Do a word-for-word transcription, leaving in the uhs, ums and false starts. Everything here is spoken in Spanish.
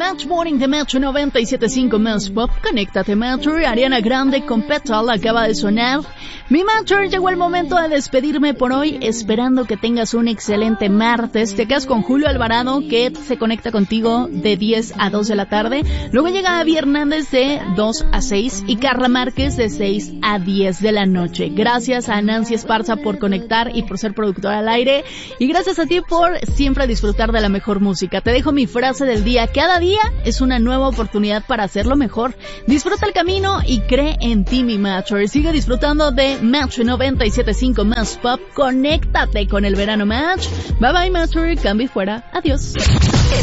Match Morning de Metro noventa y siete punto cinco Más Pop. Conéctate, Metro. Ariana Grande con Petal acaba de sonar. Mi Metro, llegó el momento de despedirme por hoy, esperando que tengas un excelente martes. Te quedas con Julio Alvarado, que se conecta contigo de diez a dos de la tarde. Luego llega Avi Hernández de dos a seis y Carla Márquez de seis a diez de la noche. Gracias a Nancy Esparza por conectar y por ser productora al aire. Y gracias a ti por siempre disfrutar de la mejor música. Te dejo mi frase del día. Cada día es una nueva oportunidad para hacerlo mejor. Disfruta el camino y cree en ti, mi Metro. Sigue disfrutando de Match noventa y siete punto cinco Más Pop. Conéctate con el verano Match. Bye bye, Metro. Cambio y fuera. Adiós.